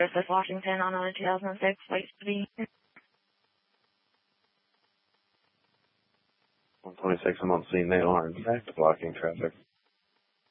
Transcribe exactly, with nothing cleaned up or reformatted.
Griffith, Washington on a two thousand six White City. one twenty-six, I'm on scene. They are in fact blocking traffic.